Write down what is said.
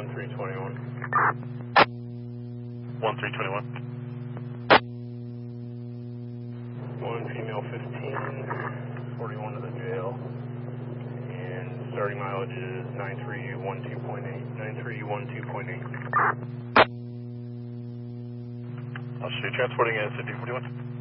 1321. 1321. One female 15, 41 to the jail. And starting mileage is 9312.8. 9312.8. I'll see you transporting at 5041.